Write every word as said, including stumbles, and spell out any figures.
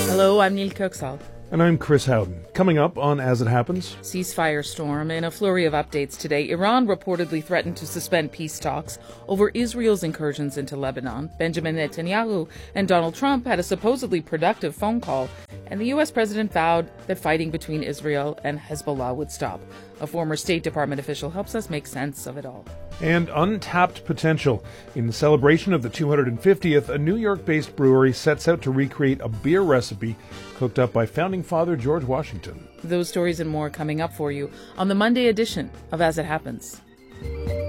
Hello, I'm Neil Kirksall. And I'm Chris Howden. Coming up on As It Happens. Ceasefire storm. In a flurry of updates today, Iran reportedly threatened to suspend peace talks over Israel's incursions into Lebanon. Benjamin Netanyahu and Donald Trump had a supposedly productive phone call, and the U S president vowed that fighting between Israel and Hezbollah would stop. A former State Department official helps us make sense of it all. And untapped potential. In the celebration of the two hundred fiftieth, a New York-based brewery sets out to recreate a beer recipe cooked up by founding father George Washington. Those stories and more coming up for you on the Monday edition of As It Happens.